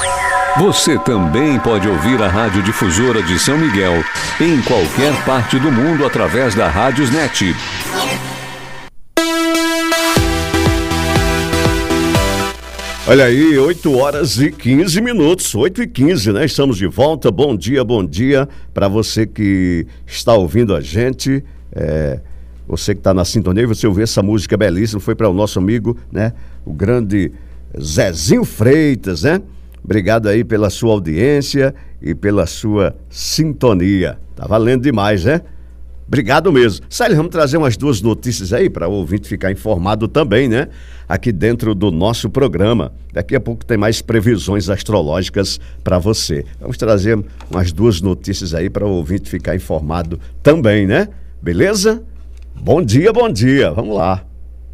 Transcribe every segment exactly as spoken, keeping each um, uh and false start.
Você também pode ouvir a Rádio Difusora de São Miguel em qualquer parte do mundo através da Rádiosnet. Olha aí, oito horas e quinze minutos, oito e quinze, né? Estamos de volta. Bom dia, bom dia para você que está ouvindo a gente. É, você que está na sintonia, você ouviu essa música belíssima, foi para o nosso amigo, né? O grande Zezinho Freitas, né? Obrigado aí pela sua audiência e pela sua sintonia. Tá valendo demais, né? Obrigado mesmo. Sérgio, vamos trazer umas duas notícias aí para o ouvinte ficar informado também, né? Aqui dentro do nosso programa. Daqui a pouco tem mais previsões astrológicas para você. Vamos trazer umas duas notícias aí para o ouvinte ficar informado também, né? Beleza? Bom dia, bom dia. Vamos lá.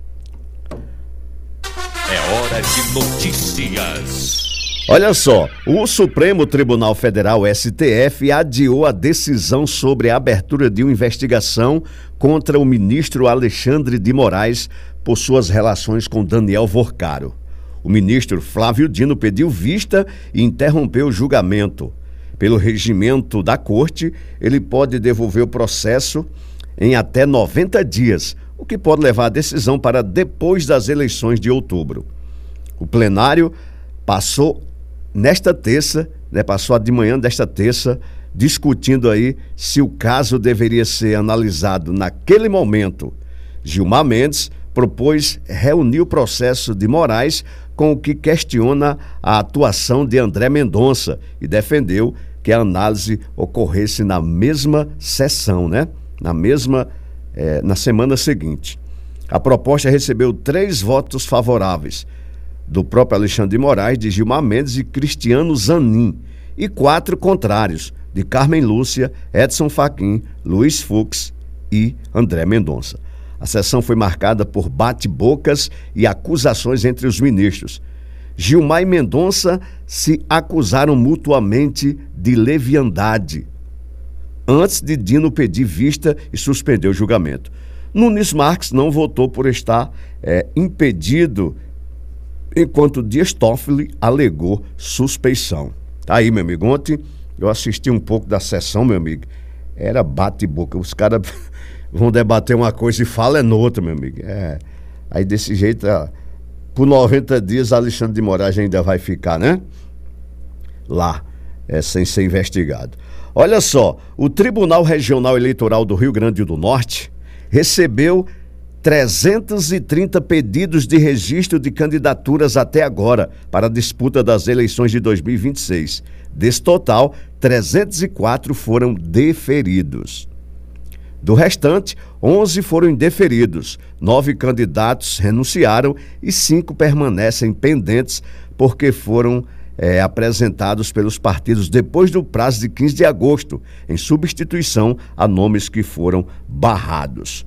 É hora de notícias. Olha só, o Supremo Tribunal Federal, S T F, adiou a decisão sobre a abertura de uma investigação contra o ministro Alexandre de Moraes por suas relações com Daniel Vorcaro. O ministro Flávio Dino pediu vista e interrompeu o julgamento. Pelo regimento da corte, ele pode devolver o processo em até noventa dias, o que pode levar a decisão para depois das eleições de outubro. O plenário passou nesta terça, né, passou de manhã desta terça, discutindo aí se o caso deveria ser analisado naquele momento. Gilmar Mendes propôs reunir o processo de Moraes com o que questiona a atuação de André Mendonça e defendeu que a análise ocorresse na mesma sessão, né? Na mesma, eh, na semana seguinte. A proposta recebeu três votos favoráveis, do próprio Alexandre de Moraes, de Gilmar Mendes e Cristiano Zanin, e quatro contrários, de Carmen Lúcia, Edson Fachin, Luiz Fux e André Mendonça. A sessão foi marcada por bate-bocas e acusações entre os ministros. Gilmar e Mendonça se acusaram mutuamente de leviandade, antes de Dino pedir vista e suspender o julgamento. Nunes Marques não votou por estar é, impedido, enquanto Dias Toffoli alegou suspeição. Tá aí, meu amigo. Ontem eu assisti um pouco da sessão, meu amigo. Era bate-boca. Os caras vão debater uma coisa e falam é noutra, meu amigo. É. Aí desse jeito, é, por noventa dias, Alexandre de Moraes ainda vai ficar, né? Lá, é, sem ser investigado. Olha só, o Tribunal Regional Eleitoral do Rio Grande do Norte recebeu trezentos e trinta pedidos de registro de candidaturas até agora para a disputa das eleições de dois mil e vinte e seis. Desse total, trezentos e quatro foram deferidos. Do restante, onze foram indeferidos, nove candidatos renunciaram e cinco permanecem pendentes porque foram é, apresentados pelos partidos depois do prazo de quinze de agosto, em substituição a nomes que foram barrados.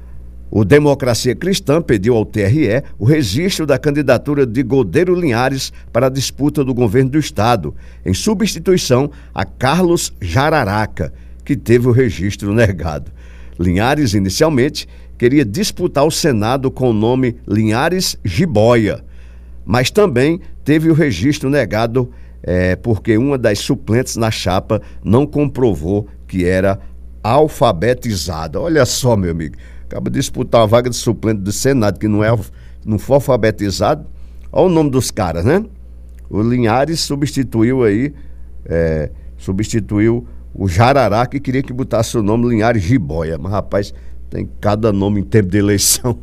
O Democracia Cristã pediu ao T R E o registro da candidatura de Godeiro Linhares para a disputa do governo do estado, em substituição a Carlos Jararaca, que teve o registro negado. Linhares, inicialmente, queria disputar o Senado com o nome Linhares Jiboia, mas também teve o registro negado é, porque uma das suplentes na chapa não comprovou que era alfabetizada. Olha só, meu amigo. Acaba de disputar uma vaga de suplente do Senado, que não, é, não foi alfabetizado. Olha o nome dos caras, né? O Linhares substituiu aí, é, substituiu o Jarará, que queria que botasse o nome Linhares Jiboia. Mas, rapaz, tem cada nome em tempo de eleição.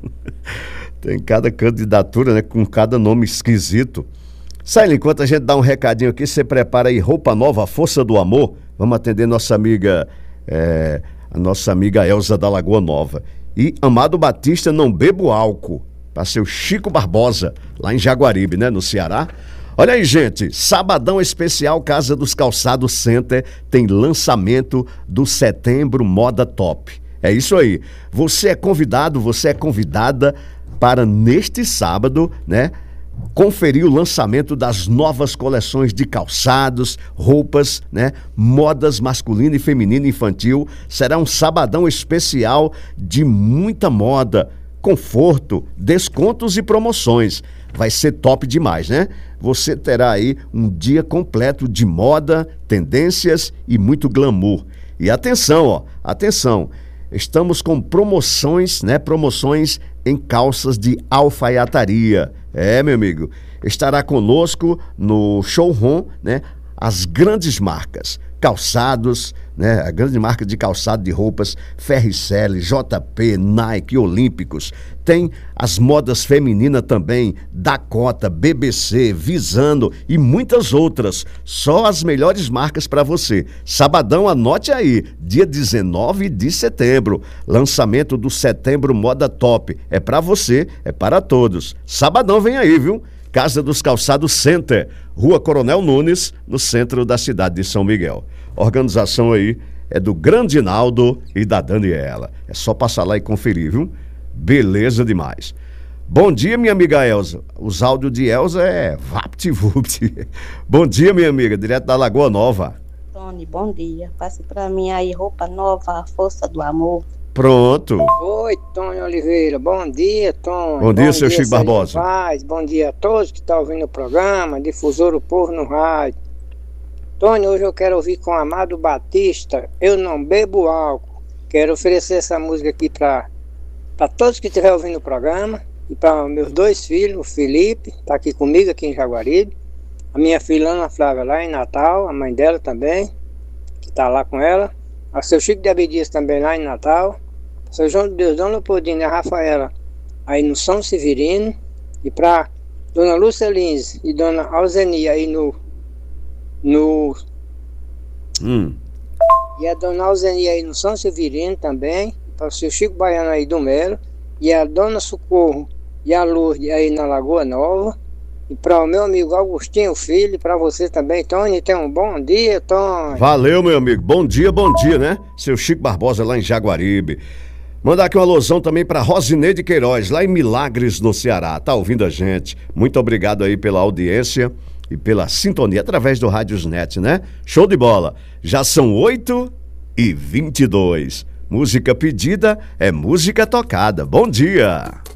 Tem cada candidatura, né? Com cada nome esquisito. Sai, enquanto a gente dá um recadinho aqui, você prepara aí roupa nova, a força do amor. Vamos atender nossa amiga, é, a nossa amiga Elza da Lagoa Nova. E Amado Batista, não bebo álcool, para seu Chico Barbosa, lá em Jaguaribe, né, no Ceará. Olha aí, gente, sabadão especial Casa dos Calçados Center tem lançamento do Setembro Moda Top. É isso aí, você é convidado, você é convidada para neste sábado, né, conferir o lançamento das novas coleções de calçados, roupas, né, modas masculina e feminina e infantil. Será um sabadão especial de muita moda, conforto, descontos e promoções. Vai ser top demais, né? Você terá aí um dia completo de moda, tendências e muito glamour. E atenção, ó, atenção, estamos com promoções, né? Promoções em calças de alfaiataria. É, meu amigo, estará conosco no showroom, né? As grandes marcas, calçados, né? A grande marca de calçado de roupas, Ferrichelli, J P, Nike, Olímpicos. Tem as modas femininas também, Dakota, B B C, Visano e muitas outras. Só as melhores marcas para você. Sabadão, anote aí, dia dezenove de setembro. Lançamento do Setembro Moda Top. É para você, é para todos. Sabadão vem aí, viu? Casa dos Calçados Center, Rua Coronel Nunes, no centro da cidade de São Miguel. Organização aí é do Grande Naldo e da Daniela. É só passar lá e conferir, viu? Beleza demais. Bom dia, minha amiga Elza. Os áudios de Elza é vapt-vupt. Bom dia, minha amiga, direto da Lagoa Nova. Tony, bom dia. Passe pra mim aí roupa nova, a força do amor. Pronto. Oi, Tony Oliveira. Bom dia, Tony. Bom dia, bom seu dia, Chico Barbosa. Paz. Bom dia a todos que estão ouvindo o programa, Difusor o Povo no Rádio. Tony, hoje eu quero ouvir com Amado Batista, Eu Não Bebo Álcool. Quero oferecer essa música aqui para todos que estiverem ouvindo o programa e para meus dois filhos, o Felipe, está aqui comigo aqui em Jaguaribe, a minha filha Ana Flávia lá em Natal, a mãe dela também, que está lá com ela, a seu Chico de Abdias também lá em Natal, seu João de Deus, Dona Leopoldina e a Rafaela aí no São Severino, e para Dona Lúcia Lins e Dona Alzenia aí no no hum. e a Dona Alzenia aí no São Severino também, para o seu Chico Baiano aí do Melo, e a Dona Socorro e a Lourdes aí na Lagoa Nova, e para o meu amigo Augustinho Filho, e para você também, Tony. Tenha um bom dia, Tony. Valeu, meu amigo, bom dia, bom dia, né? Seu Chico Barbosa lá em Jaguaribe. Mandar aqui uma alusão também para Rosineide Queiroz, lá em Milagres, no Ceará. Tá ouvindo a gente? Muito obrigado aí pela audiência e pela sintonia através do Rádiosnet, né? Show de bola. Já são oito e vinte e dois. Música pedida é música tocada. Bom dia.